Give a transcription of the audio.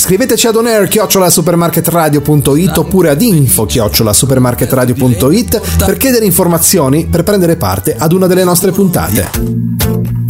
Scriveteci ad onair@supermarketradio.it oppure ad info@supermarketradio.it per chiedere informazioni, per prendere parte ad una delle nostre puntate.